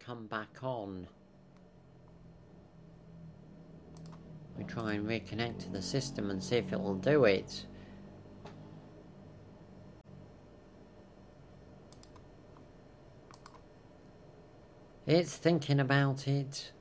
come back on. We try and reconnect to the system and see if it will do it. It's thinking about it.